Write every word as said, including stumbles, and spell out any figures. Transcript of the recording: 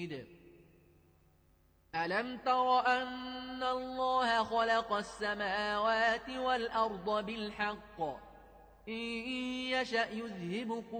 ألم تر أن الله خلق السماوات والأرض بالحق إن يشأ يذهبكم